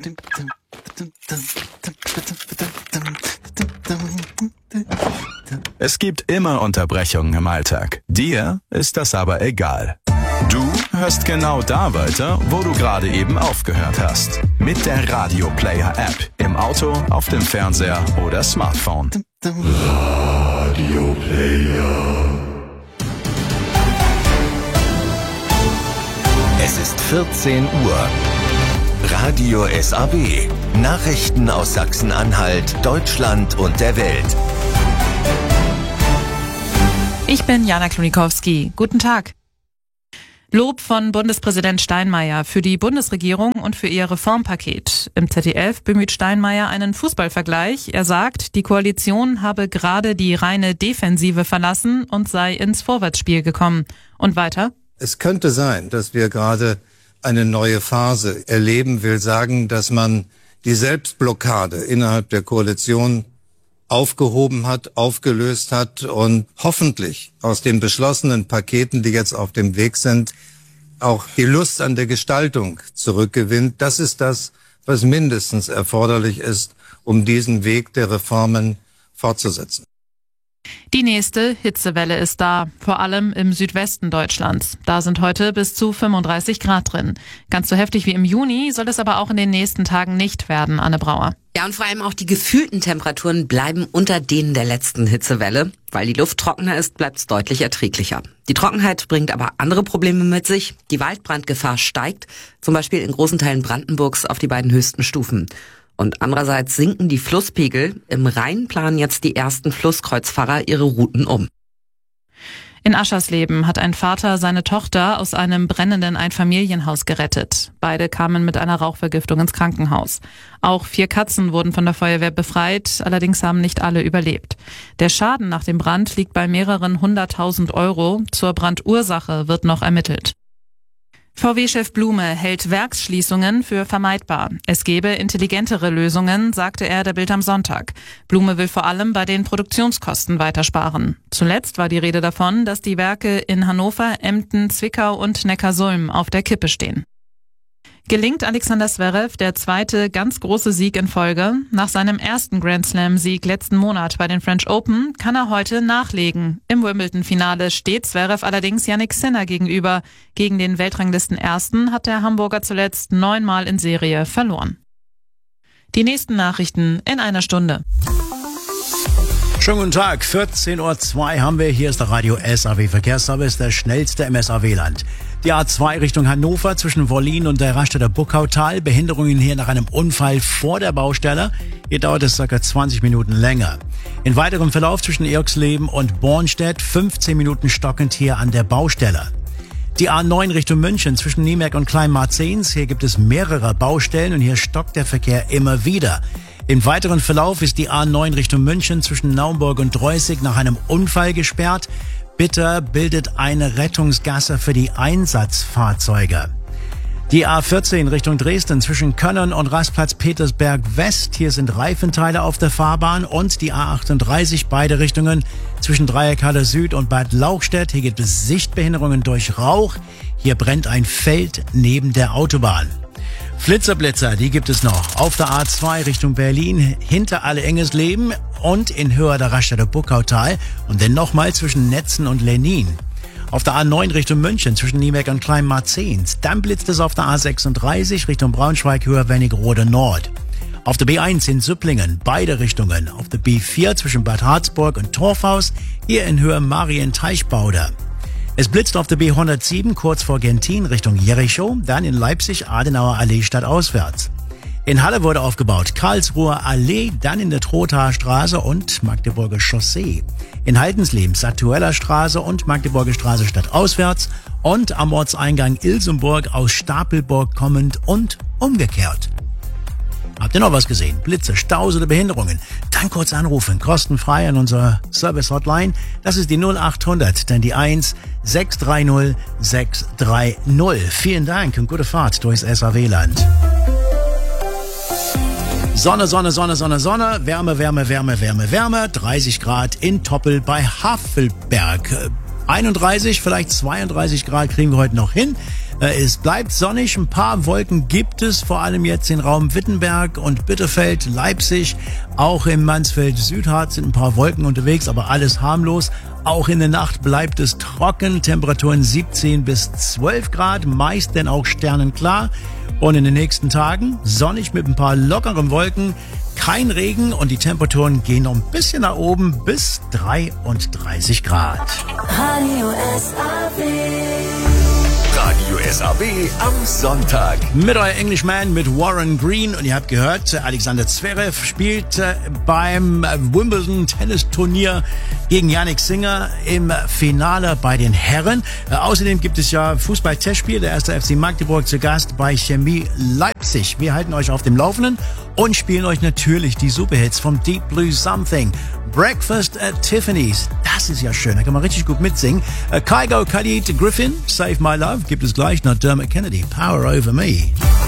Es gibt immer Unterbrechungen im Alltag. Dir ist das aber egal. Du hörst genau da weiter, wo du gerade eben aufgehört hast. Mit der Radio Player App. Im Auto, auf dem Fernseher oder Smartphone. Radio Player. Es ist 14 Uhr. Radio SAW. Nachrichten aus Sachsen-Anhalt, Deutschland und der Welt. Ich bin Jana Klonikowski. Guten Tag. Lob von Bundespräsident Steinmeier für die Bundesregierung und für ihr Reformpaket. Im ZDF bemüht Steinmeier einen Fußballvergleich. Er sagt, die Koalition habe gerade die reine Defensive verlassen und sei ins Vorwärtsspiel gekommen. Und weiter? Es könnte sein, dass wir gerade eine neue Phase erleben, will sagen, dass man die Selbstblockade innerhalb der Koalition aufgehoben hat, aufgelöst hat und hoffentlich aus den beschlossenen Paketen, die jetzt auf dem Weg sind, auch die Lust an der Gestaltung zurückgewinnt. Das ist das, was mindestens erforderlich ist, um diesen Weg der Reformen fortzusetzen. Die nächste Hitzewelle ist da, vor allem im Südwesten Deutschlands. Da sind heute bis zu 35 Grad drin. Ganz so heftig wie im Juni soll es aber auch in den nächsten Tagen nicht werden, Anne Brauer. Ja, und vor allem auch die gefühlten Temperaturen bleiben unter denen der letzten Hitzewelle. Weil die Luft trockener ist, bleibt es deutlich erträglicher. Die Trockenheit bringt aber andere Probleme mit sich. Die Waldbrandgefahr steigt, zum Beispiel in großen Teilen Brandenburgs auf die beiden höchsten Stufen. Und andererseits sinken die Flusspegel. Im Rhein planen jetzt die ersten Flusskreuzfahrer ihre Routen um. In Aschersleben hat ein Vater seine Tochter aus einem brennenden Einfamilienhaus gerettet. Beide kamen mit einer Rauchvergiftung ins Krankenhaus. Auch 4 Katzen wurden von der Feuerwehr befreit, allerdings haben nicht alle überlebt. Der Schaden nach dem Brand liegt bei mehreren 100.000 €. Zur Brandursache wird noch ermittelt. VW-Chef Blume hält Werksschließungen für vermeidbar. Es gebe intelligentere Lösungen, sagte er der Bild am Sonntag. Blume will vor allem bei den Produktionskosten weitersparen. Zuletzt war die Rede davon, dass die Werke in Hannover, Emden, Zwickau und Neckarsulm auf der Kippe stehen. Gelingt Alexander Zverev der zweite ganz große Sieg in Folge? Nach seinem ersten Grand-Slam-Sieg letzten Monat bei den French Open kann er heute nachlegen. Im Wimbledon-Finale steht Zverev allerdings Jannik Sinner gegenüber. Gegen den Weltranglisten-Ersten hat der Hamburger zuletzt 9-mal in Serie verloren. Die nächsten Nachrichten in einer Stunde. Schönen guten Tag, 14:02 Uhr haben wir. Hier ist der Radio SAW Verkehrsservice, der schnellste im SAW-Land. Die A2 Richtung Hannover zwischen Wollin und der Raststätter Buckautal. Behinderungen hier nach einem Unfall vor der Baustelle. Hier dauert es ca. 20 Minuten länger. In weiterem Verlauf zwischen Irxleben und Bornstedt 15 Minuten stockend hier an der Baustelle. Die A9 Richtung München zwischen Niemerk und Kleinmarzens. Hier gibt es mehrere Baustellen und hier stockt der Verkehr immer wieder. Im weiteren Verlauf ist die A9 Richtung München zwischen Naumburg und Dreußig nach einem Unfall gesperrt. Bitter bildet eine Rettungsgasse für die Einsatzfahrzeuge. Die A14 Richtung Dresden zwischen Könnern und Rastplatz Petersberg West. Hier sind Reifenteile auf der Fahrbahn und die A38 beide Richtungen zwischen Dreieckhalle Süd und Bad Lauchstädt. Hier gibt es Sichtbehinderungen durch Rauch. Hier brennt ein Feld neben der Autobahn. Flitzer-Blitzer, die gibt es noch. Auf der A2 Richtung Berlin, hinter Alle-Engesleben und in Höhe der Raststätter Buckautal und dann nochmal zwischen Netzen und Lenin. Auf der A9 Richtung München zwischen Niemerk und Kleinmarzens. Dann blitzt es auf der A36 Richtung Braunschweig, Höhe Wernigerode Nord. Auf der B1 in Süpplingen, beide Richtungen. Auf der B4 zwischen Bad Harzburg und Torfhaus, hier in Höhe Marienteichbauder. Es blitzt auf der B107 kurz vor Gentin Richtung Jericho, dann in Leipzig Adenauer Allee stadtauswärts. In Halle wurde aufgebaut Karlsruher Allee, dann in der Trothaer Straße und Magdeburger Chaussee. In Haldensleben Satueller Straße und Magdeburger Straße stadtauswärts und am Ortseingang Ilsenburg aus Stapelburg kommend und umgekehrt. Habt ihr noch was gesehen? Blitze, Staus oder Behinderungen? Dann kurz anrufen, kostenfrei an unserer Service-Hotline. Das ist die 0800, dann die 1 630 630. Vielen Dank und gute Fahrt durchs SAW-Land. Sonne, Sonne, Sonne, Sonne, Sonne, Wärme, Wärme, Wärme, Wärme, Wärme, 30 Grad in Toppel bei Havelberg. 31, vielleicht 32 Grad kriegen wir heute noch hin. Es bleibt sonnig, ein paar Wolken gibt es, vor allem jetzt in Raum Wittenberg und Bitterfeld, Leipzig. Auch im Mansfeld-Südharz sind ein paar Wolken unterwegs, aber alles harmlos. Auch in der Nacht bleibt es trocken, Temperaturen 17 bis 12 Grad, meist denn auch sternenklar. Und in den nächsten Tagen sonnig mit ein paar lockeren Wolken, kein Regen und die Temperaturen gehen noch ein bisschen nach oben bis 33 Grad. Radio SAB am Sonntag. Mit euer Englishman, mit Warren Green. Und ihr habt gehört, Alexander Zverev spielt beim Wimbledon Tennisturnier gegen Jannik Sinner im Finale bei den Herren. Außerdem gibt es ja Fußball-Testspiel. Der 1. FC Magdeburg zu Gast bei Chemie Leipzig. Wir halten euch auf dem Laufenden und spielen euch natürlich die Superhits vom Deep Blue Something. Breakfast at Tiffany's. Das ist ja schön. Da kann man richtig gut mitsingen. Kygo Khalid Griffin, Save My Love, gibt es gleich nach Dermot Kennedy. Power Over Me.